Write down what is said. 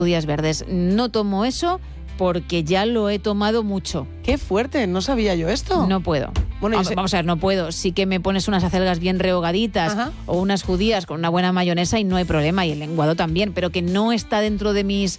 judías verdes. No tomo eso porque ya lo he tomado mucho. ¡Qué fuerte! No sabía yo esto. No puedo. Bueno, Vamos a ver, no puedo. Sí que me pones unas acelgas bien rehogaditas o unas judías con una buena mayonesa y no hay problema, y el lenguado también, pero que no está dentro de mis